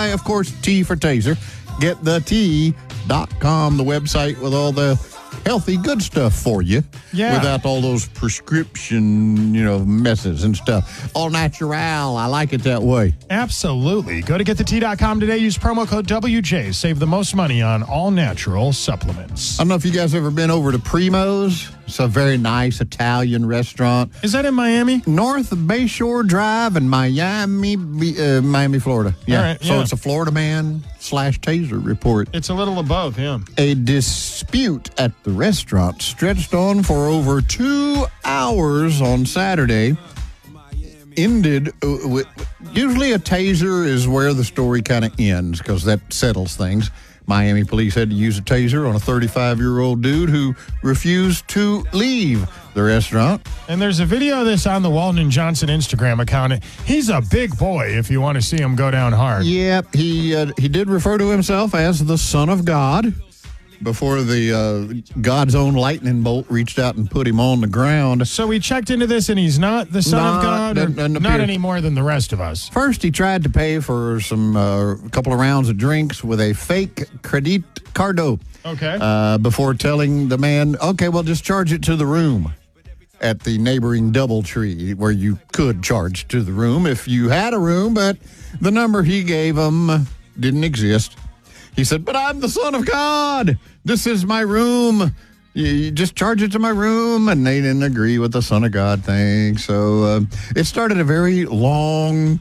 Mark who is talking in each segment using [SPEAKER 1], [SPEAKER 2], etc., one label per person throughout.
[SPEAKER 1] I, of course, T for taser. GetTheT.com, the website with all the healthy, good stuff for you.
[SPEAKER 2] Yeah.
[SPEAKER 1] Without all those prescription, messes and stuff. All natural. I like it that way.
[SPEAKER 2] Absolutely. Go to GetTheT.com today. Use promo code WJ. Save the most money on all natural supplements.
[SPEAKER 1] I don't know if you guys ever been over to Primo's. It's a very nice Italian restaurant.
[SPEAKER 2] Is that in Miami?
[SPEAKER 1] North of Bayshore Drive in Miami, Florida. Yeah.
[SPEAKER 2] All right,
[SPEAKER 1] So
[SPEAKER 2] yeah.
[SPEAKER 1] it's a Florida man / taser report.
[SPEAKER 2] It's a little of both, yeah.
[SPEAKER 1] A dispute at the restaurant stretched on for over 2 hours on Saturday. Ended with, usually a taser is where the story kind of ends because that settles things. Miami police had to use a taser on a 35-year-old dude who refused to leave the restaurant.
[SPEAKER 2] And there's a video of this on the Walton and Johnson Instagram account. He's a big boy if you want to see him go down hard.
[SPEAKER 1] Yep, he did refer to himself as the Son of God before the God's own lightning bolt reached out and put him on the ground.
[SPEAKER 2] So we checked into this, and he's not the Son of God? Or
[SPEAKER 1] doesn't
[SPEAKER 2] not
[SPEAKER 1] appear.
[SPEAKER 2] any more than the rest of us.
[SPEAKER 1] First, he tried to pay for a couple of rounds of drinks with a fake credit cardo.
[SPEAKER 2] Okay.
[SPEAKER 1] Before telling the man, okay, well, just charge it to the room at the neighboring DoubleTree where you could charge to the room if you had a room, but the number he gave him didn't exist. He said, but I'm the Son of God. This is my room. You just charge it to my room. And they didn't agree with the Son of God thing. So it started a very long,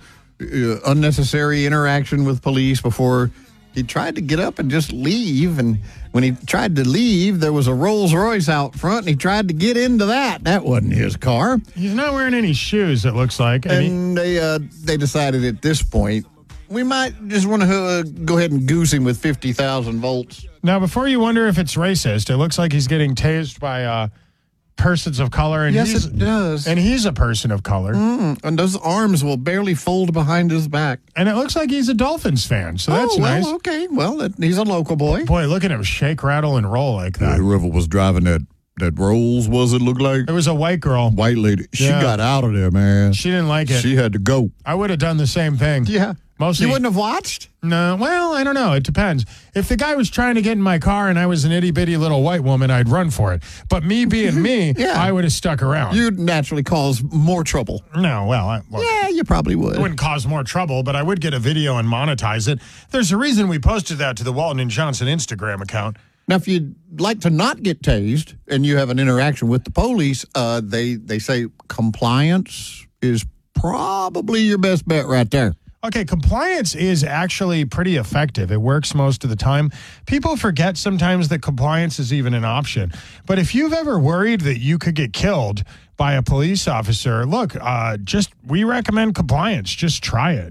[SPEAKER 1] unnecessary interaction with police before he tried to get up and just leave. And when he tried to leave, there was a Rolls Royce out front, and he tried to get into that. That wasn't his car.
[SPEAKER 2] He's not wearing any shoes, it looks like.
[SPEAKER 1] And they decided at this point, we might just want to go ahead and goose him with 50,000 volts.
[SPEAKER 2] Now, before you wonder if it's racist, it looks like he's getting tased by persons of color. And
[SPEAKER 1] Yes, it does.
[SPEAKER 2] And he's a person of color.
[SPEAKER 1] And those arms will barely fold behind his back.
[SPEAKER 2] And it looks like he's a Dolphins fan, so that's nice.
[SPEAKER 1] Okay. Well, he's a local boy.
[SPEAKER 2] Boy, look at him shake, rattle, and roll like that.
[SPEAKER 1] Whoever was driving that Rolls, was it look like?
[SPEAKER 2] It was a white girl.
[SPEAKER 1] White lady. She
[SPEAKER 2] Yeah.
[SPEAKER 1] got out of there, man.
[SPEAKER 2] She didn't like it.
[SPEAKER 1] She had to go.
[SPEAKER 2] I would have done the same thing.
[SPEAKER 1] Yeah.
[SPEAKER 2] Mostly,
[SPEAKER 1] You wouldn't have watched?
[SPEAKER 2] No, well, I don't know. It depends. If the guy was trying to get in my car and I was an itty-bitty little white woman, I'd run for it. But me being me,
[SPEAKER 1] Yeah.
[SPEAKER 2] I would have stuck around.
[SPEAKER 1] You'd naturally cause more trouble.
[SPEAKER 2] No, well, look,
[SPEAKER 1] Yeah, you probably would.
[SPEAKER 2] it wouldn't cause more trouble, but I would get a video and monetize it. There's a reason we posted that to the Walton and Johnson Instagram account.
[SPEAKER 1] Now, if you'd like to not get tased and you have an interaction with the police, they say compliance is probably your best bet right there.
[SPEAKER 2] Okay, compliance is actually pretty effective. It works most of the time. People forget sometimes that compliance is even an option. But if you've ever worried that you could get killed by a police officer, look, we recommend compliance. Just try it,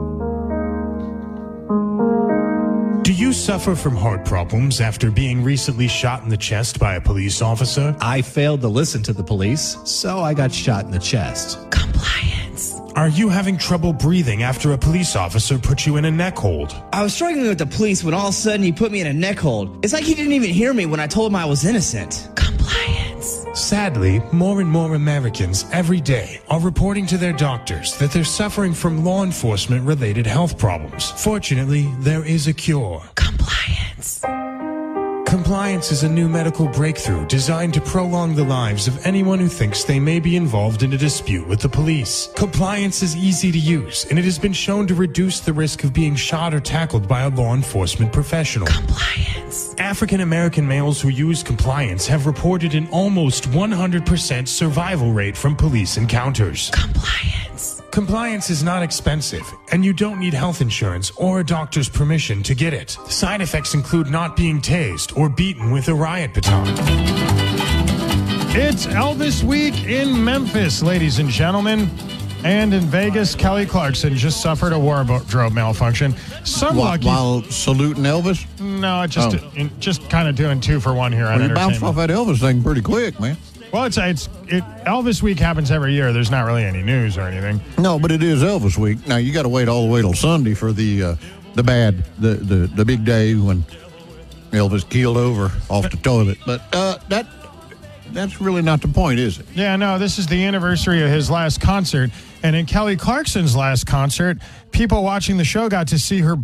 [SPEAKER 2] Do you suffer from heart problems after being recently shot in the chest by a police officer?
[SPEAKER 3] I failed to listen to the police, so I got shot in the chest.
[SPEAKER 4] Compliance.
[SPEAKER 2] Are you having trouble breathing after a police officer put you in a neck hold?
[SPEAKER 4] I was struggling with the police when all of a sudden he put me in a neck hold. It's like he didn't even hear me when I told him I was innocent. Compliance.
[SPEAKER 2] Sadly, more and more Americans every day are reporting to their doctors that they're suffering from law enforcement-related health problems. Fortunately, there is a cure.
[SPEAKER 4] Compliance.
[SPEAKER 2] Compliance is a new medical breakthrough designed to prolong the lives of anyone who thinks they may be involved in a dispute with the police. Compliance is easy to use, and it has been shown to reduce the risk of being shot or tackled by a law enforcement professional.
[SPEAKER 4] Compliance.
[SPEAKER 2] African American males who use Compliance have reported an almost 100% survival rate from police encounters.
[SPEAKER 4] Compliance.
[SPEAKER 2] Compliance is not expensive, and you don't need health insurance or a doctor's permission to get it. Side effects include not being tased or beaten with a riot baton. It's Elvis Week in Memphis, ladies and gentlemen. And in Vegas, Kelly Clarkson just suffered a wardrobe malfunction. Some lucky.
[SPEAKER 1] While saluting Elvis?
[SPEAKER 2] No, just kind of doing 2 for 1 here on
[SPEAKER 1] Well, you bounced
[SPEAKER 2] entertainment.
[SPEAKER 1] off that Elvis thing pretty quick, man.
[SPEAKER 2] Well, Elvis Week happens every year. There's not really any news or anything.
[SPEAKER 1] No, but it is Elvis Week. Now, you got to wait all the way till Sunday for the big day when Elvis keeled over off the toilet. But that's really not the point, is it?
[SPEAKER 2] Yeah, no, this is the anniversary of his last concert. And in Kelly Clarkson's last concert, people watching the show got to see her